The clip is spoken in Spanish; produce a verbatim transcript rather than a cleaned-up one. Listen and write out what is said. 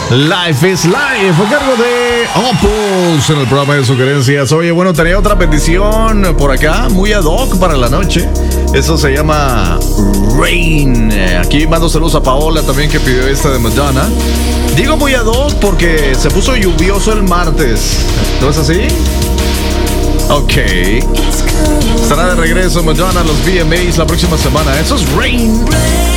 Life is Life, a cargo de Opus en el programa de sugerencias. Oye, bueno, tenía otra petición por acá, muy ad hoc para la noche. Eso se llama Rain. Aquí mando saludos a Paola también, que pidió esta de Madonna. Digo muy ad hoc porque se puso lluvioso el martes. ¿No es así? Ok. Estará de regreso Madonna a los V M As la próxima semana. Eso es Rain.